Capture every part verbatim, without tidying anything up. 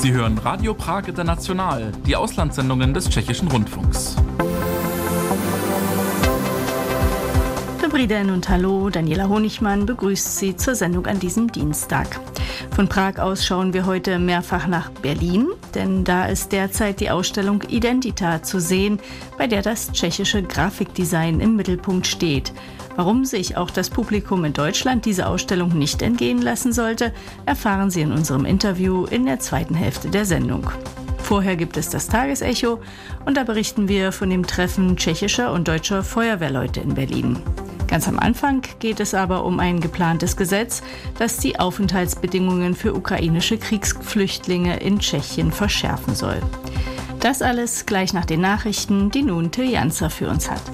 Sie hören Radio Prag International, die Auslandssendungen des Tschechischen Rundfunks. Dobrý den und hallo, Daniela Honigmann begrüßt Sie zur Sendung an diesem Dienstag. Von Prag aus schauen wir heute mehrfach nach Berlin, denn da ist derzeit die Ausstellung Identita zu sehen, bei der das tschechische Grafikdesign im Mittelpunkt steht. Warum sich auch das Publikum in Deutschland diese Ausstellung nicht entgehen lassen sollte, erfahren Sie in unserem Interview in der zweiten Hälfte der Sendung. Vorher gibt es das Tagesecho und da berichten wir von dem Treffen tschechischer und deutscher Feuerwehrleute in Berlin. Ganz am Anfang geht es aber um ein geplantes Gesetz, das die Aufenthaltsbedingungen für ukrainische Kriegsflüchtlinge in Tschechien verschärfen soll. Das alles gleich nach den Nachrichten, die nun Till Janzer für uns hat.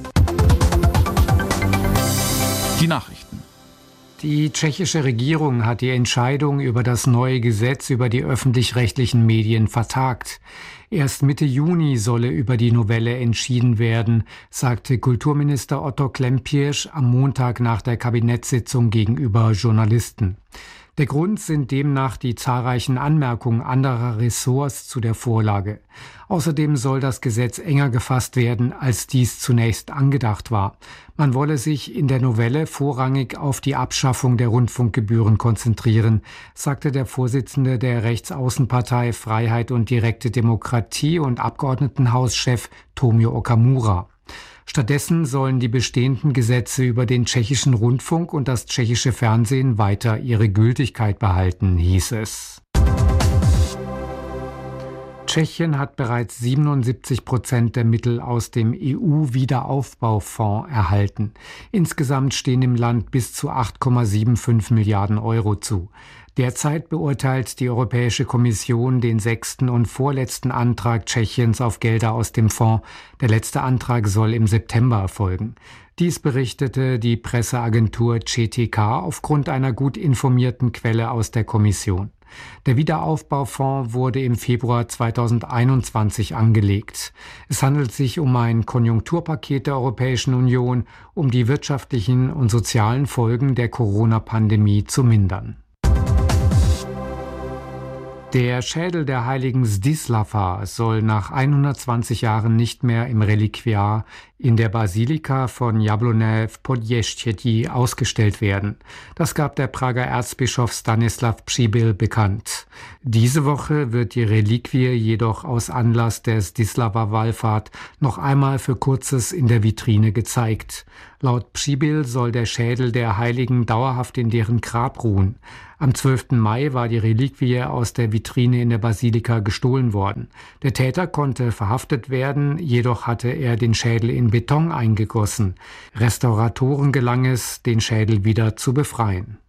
Die Nachrichten. Die tschechische Regierung hat die Entscheidung über das neue Gesetz über die öffentlich-rechtlichen Medien vertagt. Erst Mitte Juni solle über die Novelle entschieden werden, sagte Kulturminister Otto Klempiersch am Montag nach der Kabinettssitzung gegenüber Journalisten. Der Grund sind demnach die zahlreichen Anmerkungen anderer Ressorts zu der Vorlage. Außerdem soll das Gesetz enger gefasst werden, als dies zunächst angedacht war. Man wolle sich in der Novelle vorrangig auf die Abschaffung der Rundfunkgebühren konzentrieren, sagte der Vorsitzende der Rechtsaußenpartei Freiheit und direkte Demokratie und Abgeordnetenhauschef Tomio Okamura. Stattdessen sollen die bestehenden Gesetze über den tschechischen Rundfunk und das tschechische Fernsehen weiter ihre Gültigkeit behalten, hieß es. Tschechien hat bereits siebenundsiebzig Prozent der Mittel aus dem E U-Wiederaufbaufonds erhalten. Insgesamt stehen dem Land bis zu acht Komma fünfundsiebzig Milliarden Euro zu. Derzeit beurteilt die Europäische Kommission den sechsten und vorletzten Antrag Tschechiens auf Gelder aus dem Fonds. Der letzte Antrag soll im September erfolgen. Dies berichtete die Presseagentur C T K aufgrund einer gut informierten Quelle aus der Kommission. Der Wiederaufbaufonds wurde im Februar zweitausendeinundzwanzig angelegt. Es handelt sich um ein Konjunkturpaket der Europäischen Union, um die wirtschaftlichen und sozialen Folgen der Corona-Pandemie zu mindern. Der Schädel der heiligen Zdislava soll nach hundertzwanzig Jahren nicht mehr im Reliquiar in der Basilika von Jabloné v Podještědí ausgestellt werden. Das gab der Prager Erzbischof Stanislav Přibyl bekannt. Diese Woche wird die Reliquie jedoch aus Anlass der Zdislava-Wallfahrt noch einmal für Kurzes in der Vitrine gezeigt. Laut Přibyl soll der Schädel der Heiligen dauerhaft in deren Grab ruhen. Am zwölften Mai war die Reliquie aus der Vitrine in der Basilika gestohlen worden. Der Täter konnte verhaftet werden, jedoch hatte er den Schädel in Beton eingegossen. Restauratoren gelang es, den Schädel wieder zu befreien.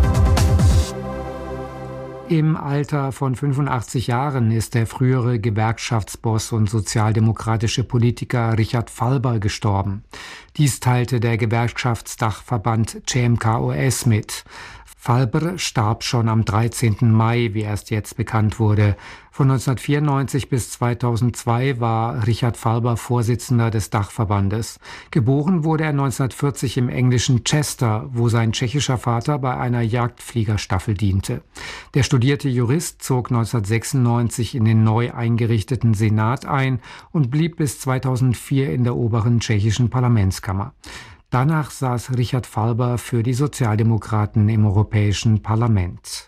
Im Alter von fünfundachtzig Jahren ist der frühere Gewerkschaftsboss und sozialdemokratische Politiker Richard Falber gestorben. Dies teilte der Gewerkschaftsdachverband C M K O S mit. Falber starb schon am dreizehnten Mai, wie erst jetzt bekannt wurde. Von neunzehnhundertvierundneunzig bis zweitausendzwei war Richard Falber Vorsitzender des Dachverbandes. Geboren wurde er neunzehnhundertvierzig im englischen Chester, wo sein tschechischer Vater bei einer Jagdfliegerstaffel diente. Der studierte Jurist zog neunzehnhundertsechsundneunzig in den neu eingerichteten Senat ein und blieb bis zweitausendvier in der oberen tschechischen Parlamentskammer. Danach saß Richard Falber für die Sozialdemokraten im Europäischen Parlament.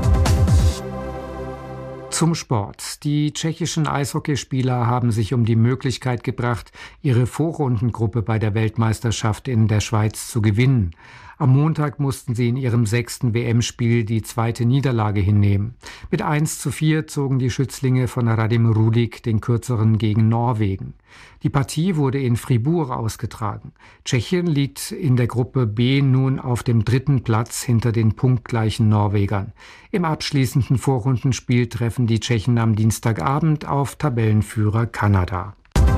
Zum Sport. Die tschechischen Eishockeyspieler haben sich um die Möglichkeit gebracht, ihre Vorrundengruppe bei der Weltmeisterschaft in der Schweiz zu gewinnen. Am Montag mussten sie in ihrem sechsten W M-Spiel die zweite Niederlage hinnehmen. Mit eins zu vier zogen die Schützlinge von Radim Rulik den kürzeren gegen Norwegen. Die Partie wurde in Fribourg ausgetragen. Tschechien liegt in der Gruppe B nun auf dem dritten Platz hinter den punktgleichen Norwegern. Im abschließenden Vorrundenspiel treffen die Tschechen am Dienstagabend auf Tabellenführer Kanada.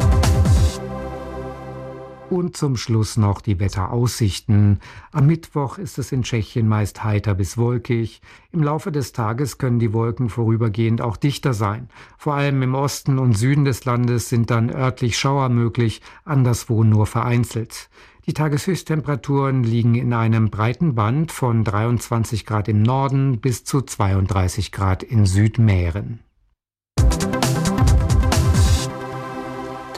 Und zum Schluss noch die Wetteraussichten. Am Mittwoch ist es in Tschechien meist heiter bis wolkig. Im Laufe des Tages können die Wolken vorübergehend auch dichter sein. Vor allem im Osten und Süden des Landes sind dann örtlich Schauer möglich, anderswo nur vereinzelt. Die Tageshöchsttemperaturen liegen in einem breiten Band von dreiundzwanzig Grad im Norden bis zu zweiunddreißig Grad in Südmähren.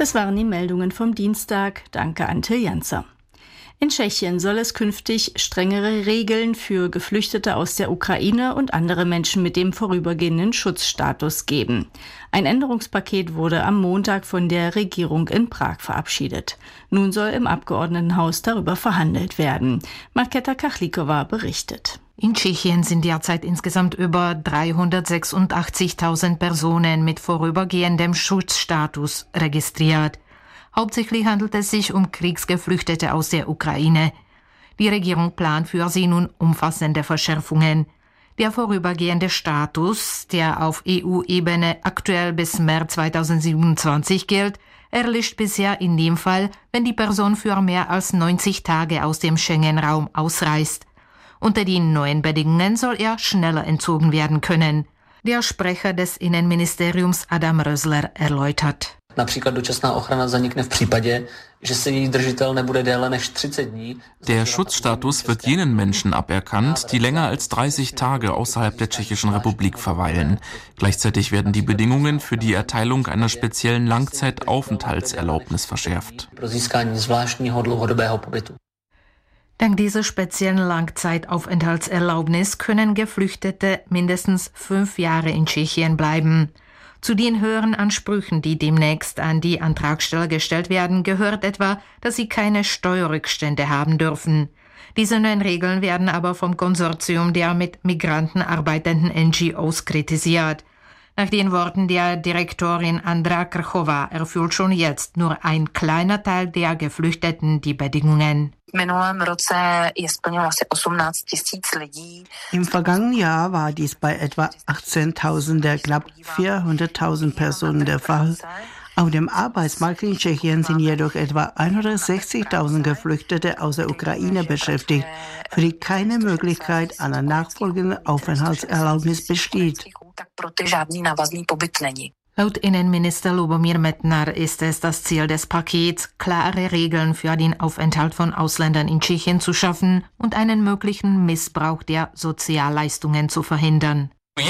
Das waren die Meldungen vom Dienstag. Danke an Till Janzer. In Tschechien soll es künftig strengere Regeln für Geflüchtete aus der Ukraine und andere Menschen mit dem vorübergehenden Schutzstatus geben. Ein Änderungspaket wurde am Montag von der Regierung in Prag verabschiedet. Nun soll im Abgeordnetenhaus darüber verhandelt werden. Markéta Kachlikova berichtet. In Tschechien sind derzeit insgesamt über dreihundertsechsundachtzigtausend Personen mit vorübergehendem Schutzstatus registriert. Hauptsächlich handelt es sich um Kriegsgeflüchtete aus der Ukraine. Die Regierung plant für sie nun umfassende Verschärfungen. Der vorübergehende Status, der auf E U-Ebene aktuell bis März zweitausendsiebenundzwanzig gilt, erlischt bisher in dem Fall, wenn die Person für mehr als neunzig Tage aus dem Schengen-Raum ausreist. Unter den neuen Bedingungen soll er schneller entzogen werden können. Der Sprecher des Innenministeriums Adam Rösler erläutert. Der Schutzstatus wird jenen Menschen aberkannt, die länger als dreißig Tage außerhalb der Tschechischen Republik verweilen. Gleichzeitig werden die Bedingungen für die Erteilung einer speziellen Langzeitaufenthaltserlaubnis verschärft. Dank dieser speziellen Langzeitaufenthaltserlaubnis können Geflüchtete mindestens fünf Jahre in Tschechien bleiben. Zu den höheren Ansprüchen, die demnächst an die Antragsteller gestellt werden, gehört etwa, dass sie keine Steuerrückstände haben dürfen. Diese neuen Regeln werden aber vom Konsortium der mit Migranten arbeitenden N G Os kritisiert. Nach den Worten der Direktorin Andra Krchova erfüllt schon jetzt nur ein kleiner Teil der Geflüchteten die Bedingungen. Im vergangenen Jahr war dies bei etwa achtzehntausend der knapp vierhunderttausend Personen der Fall. Auf dem Arbeitsmarkt in Tschechien sind jedoch etwa hundertsechzigtausend Geflüchtete aus der Ukraine beschäftigt, für die keine Möglichkeit einer nachfolgenden Aufenthaltserlaubnis besteht. Laut Innenminister Lubomír Metnar ist es das Ziel des Pakets, klare Regeln für den Aufenthalt von Ausländern in Tschechien zu schaffen und einen möglichen Missbrauch der Sozialleistungen zu verhindern.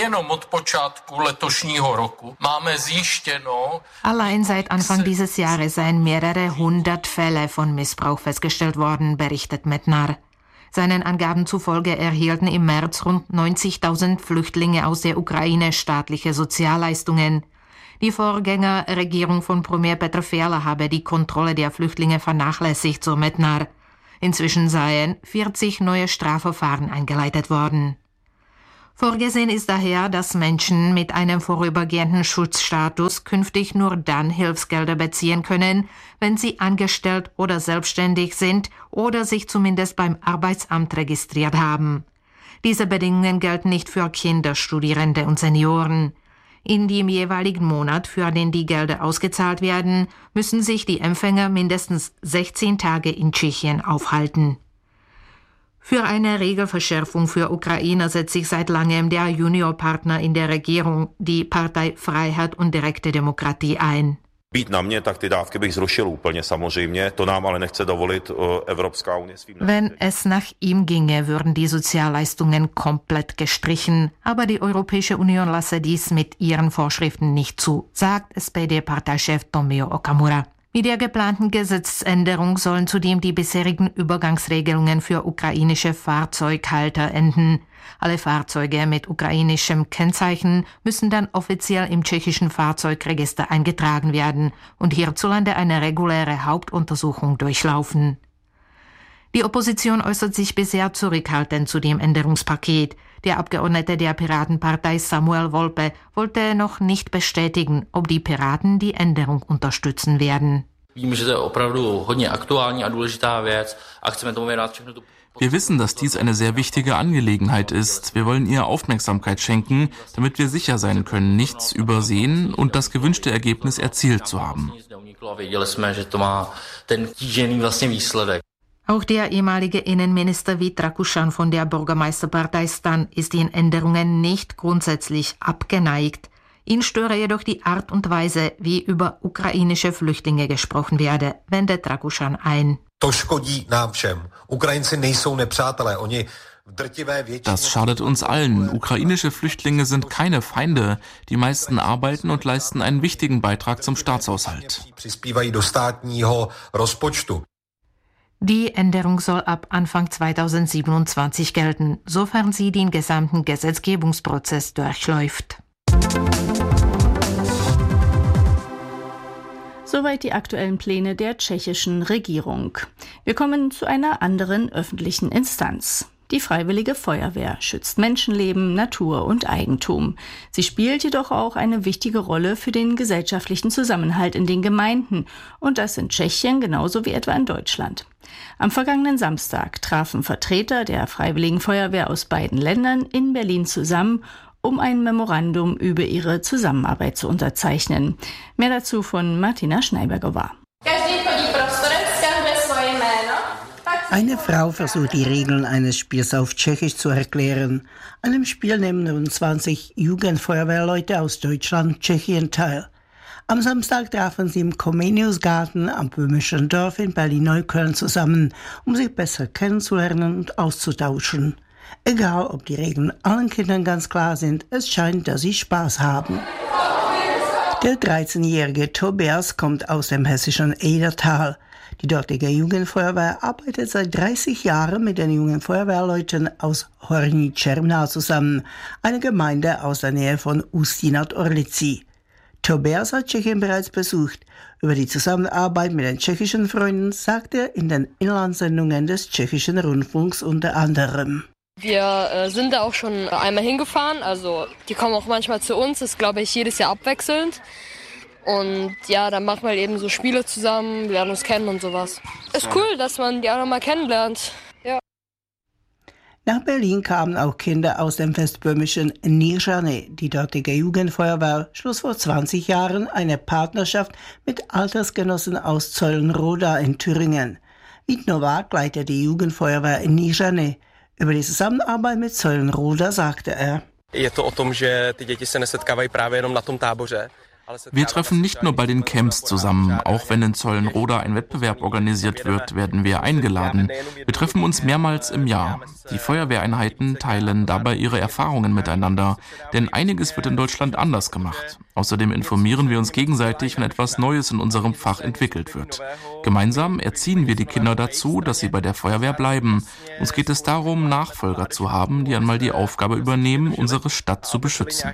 Allein seit Anfang dieses Jahres seien mehrere hundert Fälle von Missbrauch festgestellt worden, berichtet Metnar. Seinen Angaben zufolge erhielten im März rund neunzigtausend Flüchtlinge aus der Ukraine staatliche Sozialleistungen. Die Vorgängerregierung von Premier Petr Fiala habe die Kontrolle der Flüchtlinge vernachlässigt, so Metnar. Inzwischen seien vierzig neue Strafverfahren eingeleitet worden. Vorgesehen ist daher, dass Menschen mit einem vorübergehenden Schutzstatus künftig nur dann Hilfsgelder beziehen können, wenn sie angestellt oder selbstständig sind oder sich zumindest beim Arbeitsamt registriert haben. Diese Bedingungen gelten nicht für Kinder, Studierende und Senioren. In dem jeweiligen Monat, für den die Gelder ausgezahlt werden, müssen sich die Empfänger mindestens sechzehn Tage in Tschechien aufhalten. Für eine Regelverschärfung für Ukrainer setzt sich seit langem der Juniorpartner in der Regierung, die Partei Freiheit und direkte Demokratie, ein. Být na mě, tak ty dávky bych zrušil úplně samozřejmě, to nám ale nechce dovolit Evropská unie svým. Wenn es nach ihm ginge, würden die Sozialleistungen komplett gestrichen, aber die Europäische Union lasse dies mit ihren Vorschriften nicht zu, sagt S P D-Parteichef Tomio Okamura. Mit der geplanten Gesetzesänderung sollen zudem die bisherigen Übergangsregelungen für ukrainische Fahrzeughalter enden. Alle Fahrzeuge mit ukrainischem Kennzeichen müssen dann offiziell im tschechischen Fahrzeugregister eingetragen werden und hierzulande eine reguläre Hauptuntersuchung durchlaufen. Die Opposition äußert sich bisher zurückhaltend zu dem Änderungspaket. Der Abgeordnete der Piratenpartei Samuel Volpe wollte noch nicht bestätigen, ob die Piraten die Änderung unterstützen werden. Wir wissen, dass dies eine sehr wichtige Angelegenheit ist. Wir wollen ihr Aufmerksamkeit schenken, damit wir sicher sein können, nichts übersehen und das gewünschte Ergebnis erzielt zu haben. Auch der ehemalige Innenminister Vít Rakušan von der Bürgermeisterpartei Stan ist den Änderungen nicht grundsätzlich abgeneigt. Ihn störe jedoch die Art und Weise, wie über ukrainische Flüchtlinge gesprochen werde, wendet Rakušan ein. To škodí nám všem. Ukrajinci nejsou nepřátelé, oni Das schadet uns allen. Ukrainische Flüchtlinge sind keine Feinde. Die meisten arbeiten und leisten einen wichtigen Beitrag zum Staatshaushalt. Die Änderung soll ab Anfang zweitausendsiebenundzwanzig gelten, sofern sie den gesamten Gesetzgebungsprozess durchläuft. Soweit die aktuellen Pläne der tschechischen Regierung. Wir kommen zu einer anderen öffentlichen Instanz. Die Freiwillige Feuerwehr schützt Menschenleben, Natur und Eigentum. Sie spielt jedoch auch eine wichtige Rolle für den gesellschaftlichen Zusammenhalt in den Gemeinden. Und das in Tschechien genauso wie etwa in Deutschland. Am vergangenen Samstag trafen Vertreter der Freiwilligen Feuerwehr aus beiden Ländern in Berlin zusammen, um ein Memorandum über ihre Zusammenarbeit zu unterzeichnen. Mehr dazu von Martina Schneiberger. Eine Frau versucht, die Regeln eines Spiels auf Tschechisch zu erklären. An dem Spiel nehmen nun zwanzig Jugendfeuerwehrleute aus Deutschland und Tschechien teil. Am Samstag trafen sie im Comeniusgarten am Böhmischen Dorf in Berlin-Neukölln zusammen, um sich besser kennenzulernen und auszutauschen. Egal, ob die Regeln allen Kindern ganz klar sind, es scheint, dass sie Spaß haben. Der dreizehnjährige Tobias kommt aus dem hessischen Edertal. Die dortige Jugendfeuerwehr arbeitet seit dreißig Jahren mit den jungen Feuerwehrleuten aus Horní Čermná zusammen, eine Gemeinde aus der Nähe von Ústí nad Orlicí. Tobias hat Tschechien bereits besucht. Über die Zusammenarbeit mit den tschechischen Freunden sagt er in den Inlandssendungen des tschechischen Rundfunks unter anderem. Wir äh, sind da auch schon einmal hingefahren, also die kommen auch manchmal zu uns, das ist glaube ich jedes Jahr abwechselnd. Und ja, dann machen wir eben so Spiele zusammen, lernen uns kennen und sowas. Ist cool, dass man die auch noch mal kennenlernt. Ja. Nach Berlin kamen auch Kinder aus dem westböhmischen Nířany. Die dortige Jugendfeuerwehr schloss vor zwanzig Jahren eine Partnerschaft mit Altersgenossen aus Zeulenroda in Thüringen. Vít Novák leitet die Jugendfeuerwehr in Nířany. Über die Zusammenarbeit mit Zeulenroda sagte er. Je to o tom, že ty děti se nesetkávají právě jenom na tom táboře. Wir treffen nicht nur bei den Camps zusammen. Auch wenn in Zeulenroda ein Wettbewerb organisiert wird, werden wir eingeladen. Wir treffen uns mehrmals im Jahr. Die Feuerwehreinheiten teilen dabei ihre Erfahrungen miteinander, denn einiges wird in Deutschland anders gemacht. Außerdem informieren wir uns gegenseitig, wenn etwas Neues in unserem Fach entwickelt wird. Gemeinsam erziehen wir die Kinder dazu, dass sie bei der Feuerwehr bleiben. Uns geht es darum, Nachfolger zu haben, die einmal die Aufgabe übernehmen, unsere Stadt zu beschützen.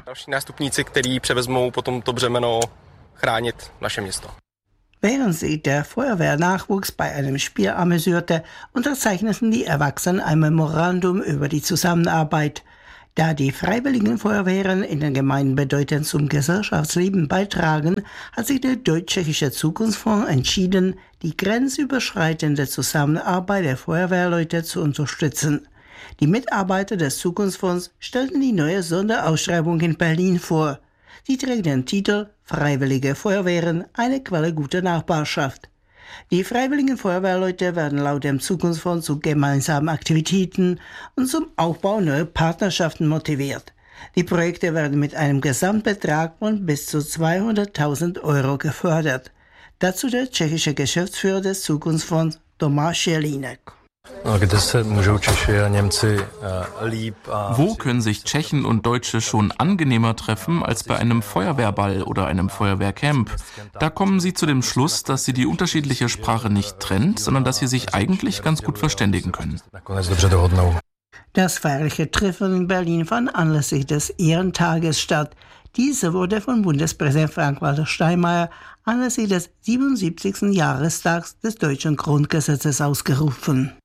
Während sich der Feuerwehrnachwuchs bei einem Spiel amüsierte, unterzeichneten die Erwachsenen ein Memorandum über die Zusammenarbeit. Da die Freiwilligen Feuerwehren in den Gemeinden bedeutend zum Gesellschaftsleben beitragen, hat sich der Deutsch-Tschechische Zukunftsfonds entschieden, die grenzüberschreitende Zusammenarbeit der Feuerwehrleute zu unterstützen. Die Mitarbeiter des Zukunftsfonds stellten die neue Sonderausschreibung in Berlin vor. Sie trägt den Titel Freiwillige Feuerwehren, eine Quelle guter Nachbarschaft. Die Freiwilligen Feuerwehrleute werden laut dem Zukunftsfonds zu gemeinsamen Aktivitäten und zum Aufbau neuer Partnerschaften motiviert. Die Projekte werden mit einem Gesamtbetrag von bis zu zweihunderttausend Euro gefördert. Dazu der tschechische Geschäftsführer des Zukunftsfonds Tomáš Jelínek. Wo können sich Tschechen und Deutsche schon angenehmer treffen als bei einem Feuerwehrball oder einem Feuerwehrcamp? Da kommen sie zu dem Schluss, dass sie die unterschiedliche Sprache nicht trennt, sondern dass sie sich eigentlich ganz gut verständigen können. Das feierliche Treffen in Berlin fand anlässlich des Ehrentages statt. Diese wurde von Bundespräsident Frank-Walter Steinmeier anlässlich des siebenundsiebzigsten Jahrestags des deutschen Grundgesetzes ausgerufen.